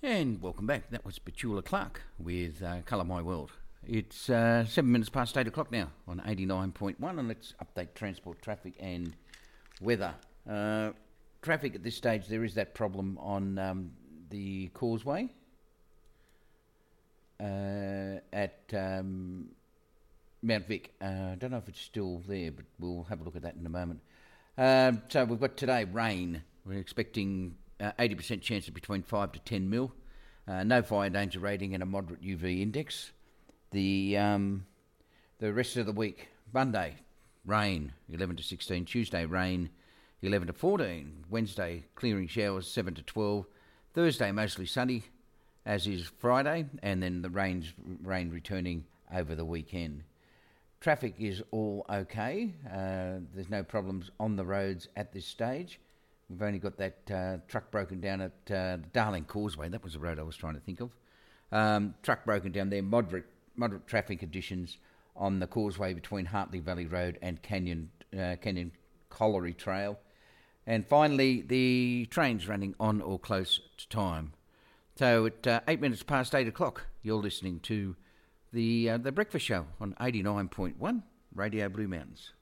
And welcome back. That was Petula Clark with Colour My World. It's 7 minutes past 8 o'clock now on 89.1, and let's update transport, traffic and weather. Traffic at this stage, there is that problem on the causeway at Mount Vic. I don't know if it's still there, but we'll have a look at that in a moment. So we've got today rain. We're expecting 80% chance of between 5 to 10 mil. No fire danger rating and a moderate UV index. The rest of the week, Monday, rain, 11 to 16. Tuesday, rain, 11 to 14. Wednesday, clearing showers, 7 to 12. Thursday, mostly sunny, as is Friday, and then the rain returning over the weekend. Traffic is all okay. There's no problems on the roads at this stage. We've only got that truck broken down at the Darling Causeway. That was the road I was trying to think of. Truck broken down there. Moderate traffic conditions on the causeway between Hartley Valley Road and Canyon Colliery Trail. And finally, the train's running on or close to time. So at 8 minutes past 8 o'clock, you're listening to the Breakfast Show on 89.1 Radio Blue Mountains.